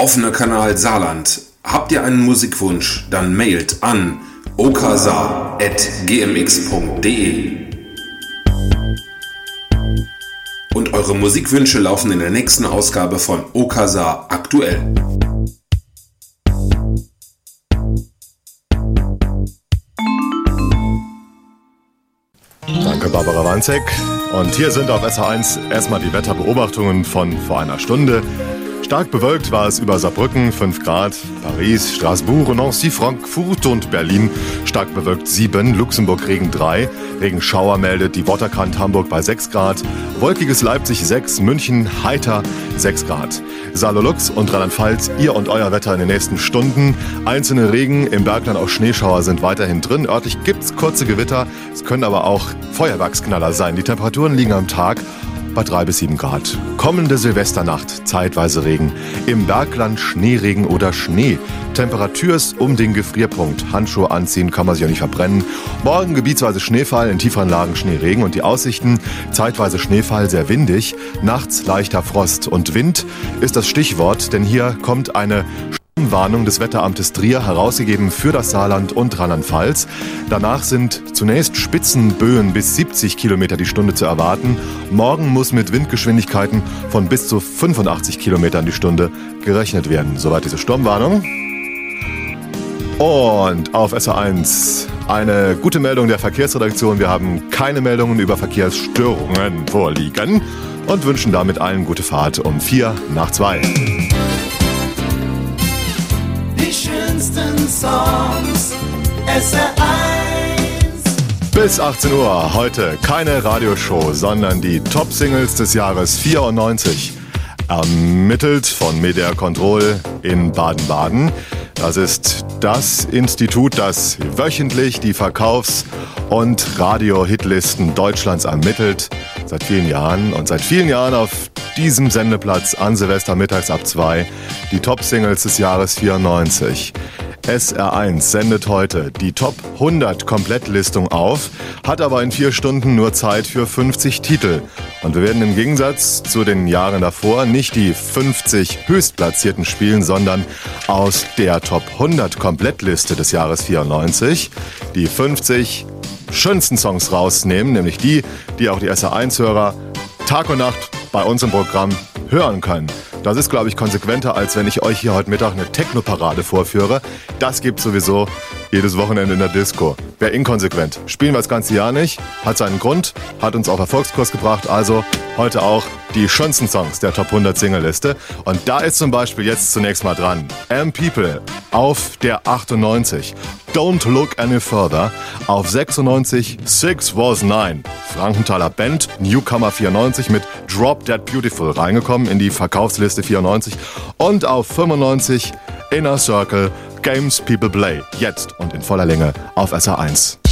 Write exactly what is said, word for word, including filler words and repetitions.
Offener Kanal Saarland. Habt ihr einen Musikwunsch? Dann mailt an okasa at g m x punkt d e. Und eure Musikwünsche laufen in der nächsten Ausgabe von Okasa aktuell. Danke, Barbara Wanzek. Und hier sind auf S H eins erstmal die Wetterbeobachtungen von vor einer Stunde. Stark bewölkt war es über Saarbrücken, fünf Grad, Paris, Straßburg, Nancy, Frankfurt und Berlin stark bewölkt sieben, Luxemburg Regen drei, Regenschauer meldet die Waterkant Hamburg bei sechs Grad, wolkiges Leipzig sechs, München heiter sechs Grad. Saarlux und Rheinland-Pfalz, ihr und euer Wetter in den nächsten Stunden. Einzelne Regen, im Bergland auch Schneeschauer sind weiterhin drin. Örtlich gibt's kurze Gewitter, es können aber auch Feuerwerksknaller sein. Die Temperaturen liegen am Tag bei drei bis sieben Grad. Kommende Silvesternacht, zeitweise Regen. Im Bergland Schneeregen oder Schnee. Temperatur ist um den Gefrierpunkt. Handschuhe anziehen, kann man sich ja nicht verbrennen. Morgen gebietsweise Schneefall, in tieferen Lagen Schneeregen und die Aussichten, zeitweise Schneefall, sehr windig. Nachts leichter Frost und Wind ist das Stichwort, denn hier kommt eine Warnung des Wetteramtes Trier, herausgegeben für das Saarland und Rheinland-Pfalz. Danach sind zunächst Spitzenböen bis siebzig Kilometer die Stunde zu erwarten. Morgen muss mit Windgeschwindigkeiten von bis zu fünfundachtzig Kilometern die Stunde gerechnet werden. Soweit diese Sturmwarnung. Und auf S H eins eine gute Meldung der Verkehrsredaktion. Wir haben keine Meldungen über Verkehrsstörungen vorliegen und wünschen damit allen gute Fahrt um vier nach zwei. Songs, S R eins. Bis achtzehn Uhr heute keine Radioshow, sondern die Top-Singles des Jahres vierundneunzig. Ermittelt von Media Control in Baden-Baden. Das ist das Institut, das wöchentlich die Verkaufs- und Radio-Hitlisten Deutschlands ermittelt. Seit vielen Jahren und seit vielen Jahren auf diesem Sendeplatz an Silvester mittags ab zwei die Top-Singles des Jahres vierundneunzig. S R eins sendet heute die Top hundert Komplettlistung auf, hat aber in vier Stunden nur Zeit für fünfzig Titel. Und wir werden im Gegensatz zu den Jahren davor nicht die fünfzig Höchstplatzierten spielen, sondern aus der Top hundert Komplettliste des Jahres vierundneunzig die fünfzig schönsten Songs rausnehmen, nämlich die, die auch die S R eins-Hörer Tag und Nacht bei uns im Programm hören können. Das ist, glaube ich, konsequenter, als wenn ich euch hier heute Mittag eine Techno-Parade vorführe. Das gibt's sowieso jedes Wochenende in der Disco. Wäre inkonsequent. Spielen wir das ganze Jahr nicht. Hat seinen Grund, hat uns auf Erfolgskurs gebracht. Also heute auch die schönsten Songs der Top hundert Singleliste. Und da ist zum Beispiel jetzt zunächst mal dran Am People auf der achtundneunzig. Don't Look Any Further auf sechsundneunzig. Six Was Nine. Frankenthaler Band, Newcomer vierundneunzig mit Drop Dead Beautiful reingekommen in die Verkaufsliste vierundneunzig. Und auf fünfundneunzig Inner Circle, Games People Play. Jetzt und in voller Länge auf S R eins.